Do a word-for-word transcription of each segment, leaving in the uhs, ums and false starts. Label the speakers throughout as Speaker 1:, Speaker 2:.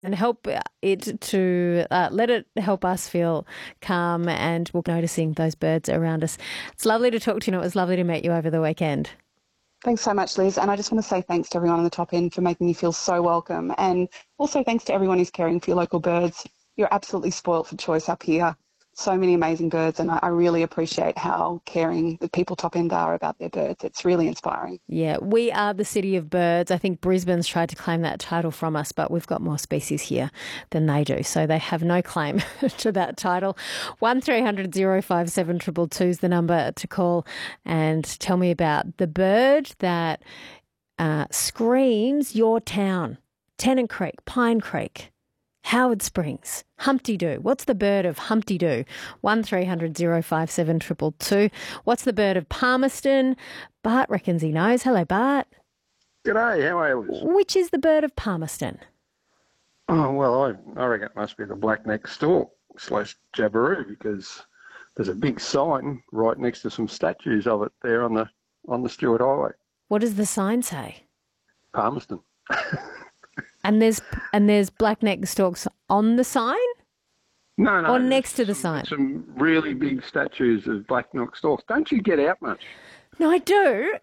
Speaker 1: and help it to uh, let it help us feel calm and we're noticing those birds around us. It's lovely to talk to you and it was lovely to meet you over the weekend.
Speaker 2: Thanks so much, Liz. And I just want to say thanks to everyone on the top end for making me feel so welcome. And also thanks to everyone who's caring for your local birds. You're absolutely spoilt for choice up here. So many amazing birds, and I, I really appreciate how caring the people top end are about their birds. It's really inspiring.
Speaker 1: Yeah, we are the city of birds. I think Brisbane's tried to claim that title from us, but we've got more species here than they do, so they have no claim to that title. one three hundred oh five seven two two two is the number to call and tell me about the bird that uh, screams your town. Tennant Creek, Pine Creek, Howard Springs, Humpty Doo. What's the bird of Humpty Doo? one three hundred oh five seven two two two. What's the bird of Palmerston? Bart reckons he knows. Hello, Bart.
Speaker 3: G'day, how are you, Liz?
Speaker 1: Which is the bird of Palmerston?
Speaker 3: Oh, well, I, I reckon it must be the black-necked stork slash jabberoo because there's a big sign right next to some statues of it there on the on the Stuart Highway.
Speaker 1: What does the sign say?
Speaker 3: Palmerston.
Speaker 1: And there's and there's black-necked storks on the sign?
Speaker 3: No, no.
Speaker 1: Or next to the
Speaker 3: some,
Speaker 1: sign?
Speaker 3: Some really big statues of black-necked storks. Don't you get out much?
Speaker 1: No, I do.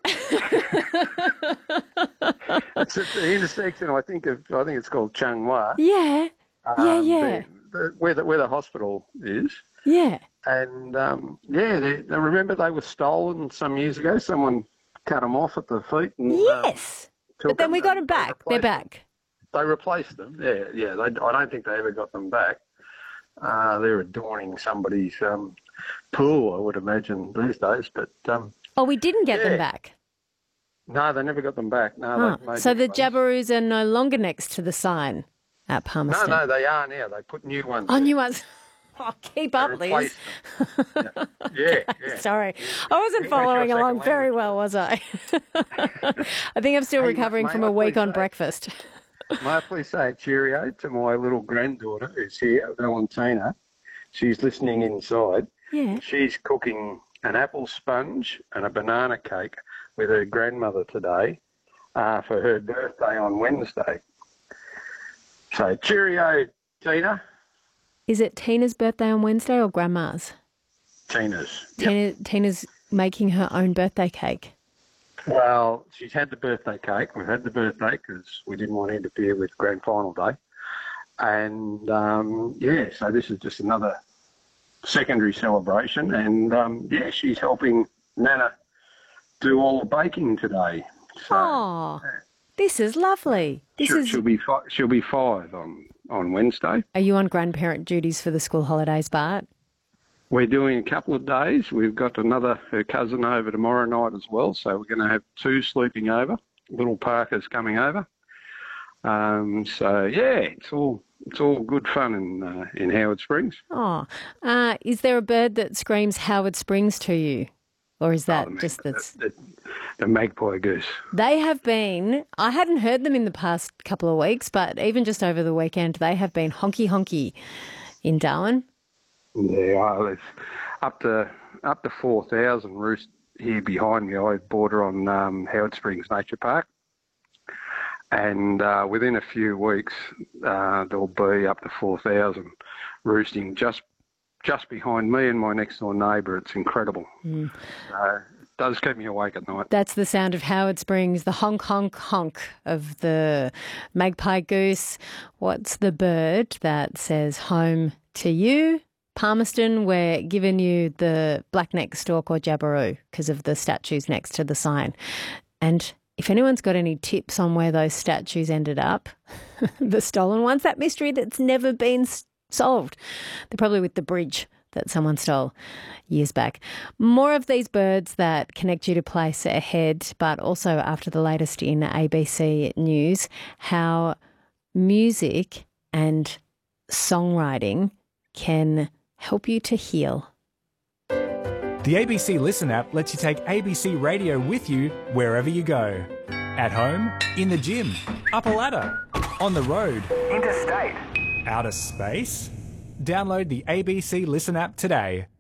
Speaker 3: It's at the intersection, I think, of, I think it's called Chung Wah.
Speaker 1: Yeah.
Speaker 3: Um,
Speaker 1: yeah, yeah.
Speaker 3: The, the, where, the, where the hospital is.
Speaker 1: Yeah.
Speaker 3: And, um, yeah, they, they remember they were stolen some years ago. Someone cut them off at the feet. And,
Speaker 1: yes.
Speaker 3: Uh,
Speaker 1: but then we got them back. They're back.
Speaker 3: Them. They replaced them, yeah, yeah. They, I don't think they ever got them back. Uh, they're adorning somebody's um, pool, I would imagine, these days. But um,
Speaker 1: oh, we didn't get
Speaker 3: yeah.
Speaker 1: them back?
Speaker 3: No, they never got them back. No,
Speaker 1: huh.
Speaker 3: they made
Speaker 1: So the
Speaker 3: ones.
Speaker 1: jabberoos are no longer next to the sign at Palmerston?
Speaker 3: No, no, they are now. They put new ones.
Speaker 1: Oh,
Speaker 3: there.
Speaker 1: new ones. Oh, keep
Speaker 3: They
Speaker 1: up, Liz.
Speaker 3: yeah, yeah. yeah.
Speaker 1: Sorry. I wasn't
Speaker 3: You
Speaker 1: following
Speaker 3: make your
Speaker 1: along
Speaker 3: second
Speaker 1: very
Speaker 3: language.
Speaker 1: well, was I? I think I'm still
Speaker 3: Hey,
Speaker 1: recovering
Speaker 3: may
Speaker 1: from
Speaker 3: I
Speaker 1: a week
Speaker 3: please
Speaker 1: on
Speaker 3: say-
Speaker 1: breakfast.
Speaker 3: May I please say cheerio to my little granddaughter who's here, Valentina. She's listening inside.
Speaker 1: Yeah.
Speaker 3: She's cooking an apple sponge and a banana cake with her grandmother today uh, for her birthday on Wednesday. So cheerio, Tina.
Speaker 1: Is it Tina's birthday on Wednesday or Grandma's?
Speaker 3: Tina's.
Speaker 1: Tina, Tina's making her own birthday cake.
Speaker 3: Well, she's had the birthday cake. We've had the birthday because we didn't want to interfere with grand final day. And, um, yeah, so this is just another secondary celebration. And, um, yeah, she's helping Nana do all the baking today. So,
Speaker 1: Oh, this is lovely. This
Speaker 3: she'll,
Speaker 1: is.
Speaker 3: she'll, be fi- she'll be five on, on Wednesday.
Speaker 1: Are you on grandparent duties for the school holidays, Bart?
Speaker 3: We're doing a couple of days. We've got another, her cousin over tomorrow night as well. So we're going to have two sleeping over. Little Parker's coming over. Um, so, yeah, it's all it's all good fun in uh, in Howard Springs.
Speaker 1: Oh, uh, is there a bird that screams Howard Springs to you? Or is that
Speaker 3: Oh, the,
Speaker 1: just
Speaker 3: mag-
Speaker 1: that's...
Speaker 3: the, the, the magpie goose.
Speaker 1: They have been, I hadn't heard them in the past couple of weeks, but even just over the weekend, they have been honky honky in Darwin.
Speaker 3: Yeah, well, it's up to up to four thousand roost here behind me. I border on um, Howard Springs Nature Park, and uh, within a few weeks uh, there'll be up to four thousand roosting just just behind me and my next door neighbour. It's incredible. Mm. Uh, it does keep me awake at night.
Speaker 1: That's the sound of Howard Springs, the honk honk honk of the magpie goose. What's the bird that says home to you? Palmerston, we're giving you the black-necked stork or jabberoo because of the statues next to the sign. And if anyone's got any tips on where those statues ended up, the stolen ones, that mystery that's never been solved, they're probably with the bridge that someone stole years back. More of these birds that connect you to place ahead, but also after the latest in A B C News, how music and songwriting can help you to heal.
Speaker 4: The A B C Listen app lets you take A B C Radio with you wherever you go. At home, in the gym, up a ladder, on the road, interstate, outer space. Download the A B C Listen app today.